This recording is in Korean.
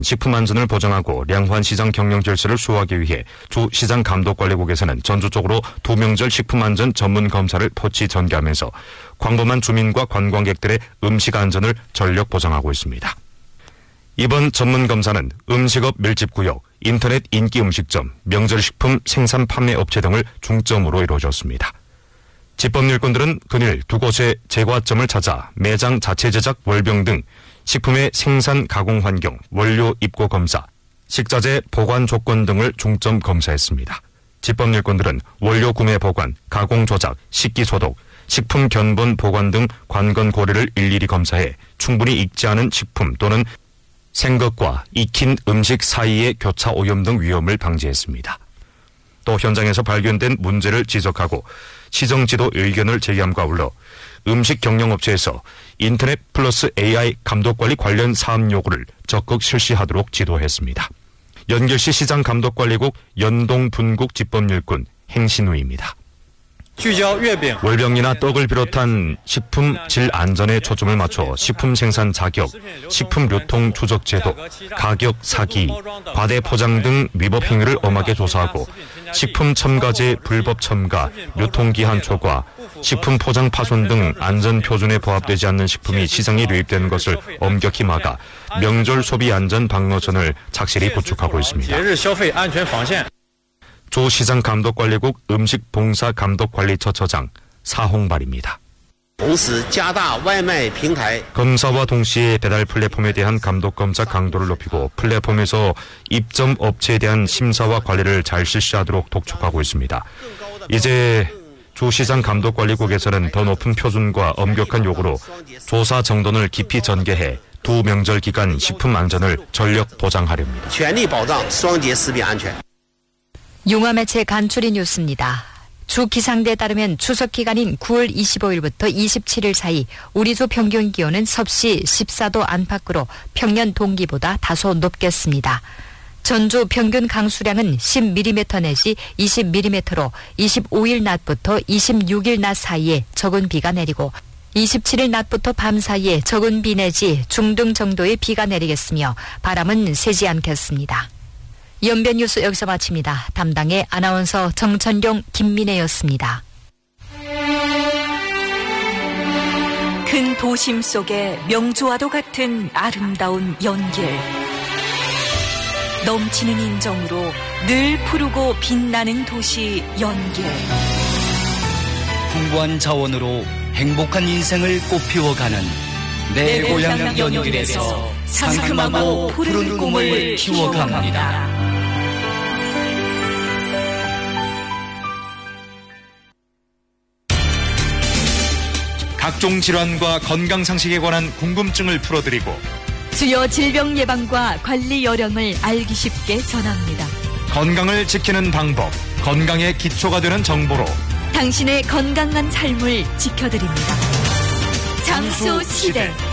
식품 안전을 보장하고 량환 시장 경영 질서를 수호하기 위해 주 시장감독관리국에서는 전주적으로 두명절 식품 안전 전문 검사를 포치 전개하면서 광범한 주민과 관광객들의 음식 안전을 전력 보장하고 있습니다. 이번 전문 검사는 음식업 밀집구역, 인터넷 인기 음식점, 명절식품 생산 판매 업체 등을 중점으로 이루어졌습니다. 집법일꾼들은 그늘 두 곳의 제과점을 찾아 매장 자체 제작 월병 등 식품의 생산 가공 환경, 원료 입고 검사, 식자재 보관 조건 등을 중점 검사했습니다. 집법일꾼들은 원료 구매 보관, 가공 조작, 식기 소독, 식품 견본 보관 등 관건 고려를 일일이 검사해 충분히 익지 않은 식품 또는 생것과 익힌 음식 사이의 교차 오염 등 위험을 방지했습니다. 또 현장에서 발견된 문제를 지적하고 시정지도 의견을 제기함과 아울러 음식 경영업체에서 인터넷 플러스 AI 감독관리 관련 사업 요구를 적극 실시하도록 지도했습니다. 연결시 시장감독관리국 연동분국 집법일꾼 행신우입니다. 월병이나 떡을 비롯한 식품 질 안전에 초점을 맞춰 식품 생산 자격, 식품 유통 추적 제도, 가격 사기, 과대 포장 등 위법 행위를 엄하게 조사하고 식품 첨가제 불법 첨가, 유통기한 초과, 식품 포장 파손 등 안전 표준에 부합되지 않는 식품이 시장에 유입되는 것을 엄격히 막아 명절 소비 안전 방어선을 착실히 구축하고 있습니다. 주시장감독관리국 음식봉사감독관리처처장 사홍발입니다. 검사와 동시에 배달 플랫폼에 대한 감독검사 강도를 높이고 플랫폼에서 입점 업체에 대한 심사와 관리를 잘 실시하도록 독촉하고 있습니다. 이제 주시장감독관리국에서는 더 높은 표준과 엄격한 요구로 조사 정돈을 깊이 전개해 두 명절 기간 식품 안전을 전력 보장하렵니다. 용화매체 간추리 뉴스입니다. 주 기상대에 따르면 추석 기간인 9월 25일부터 27일 사이 우리 주 평균 기온은 섭씨 14도 안팎으로 평년 동기보다 다소 높겠습니다. 전주 평균 강수량은 10mm 내지 20mm로 25일 낮부터 26일 낮 사이에 적은 비가 내리고 27일 낮부터 밤 사이에 적은 비 내지 중등 정도의 비가 내리겠으며 바람은 세지 않겠습니다. 연변 뉴스 여기서 마칩니다. 담당의 아나운서 정천룡, 김민혜였습니다. 큰 도심 속에 명주와도 같은 아름다운 연길. 넘치는 인정으로 늘 푸르고 빛나는 도시 연길. 풍부한 자원으로 행복한 인생을 꽃피워가는 내 고향 연길에서 상큼하고 푸른 꿈을 키워갑니다. 각종 질환과 건강 상식에 관한 궁금증을 풀어드리고 주요 질병 예방과 관리 요령을 알기 쉽게 전합니다. 건강을 지키는 방법, 건강의 기초가 되는 정보로 당신의 건강한 삶을 지켜드립니다. 장수 시대